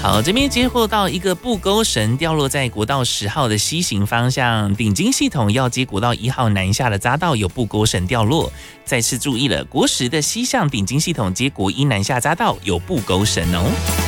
好，这边接获到一个布钩绳掉落在国道10号的西行方向，顶金系统要接国道1号南下的匝道有布钩绳掉落。再次注意了，国10的西向顶金系统接国1南下匝道有布钩绳哦。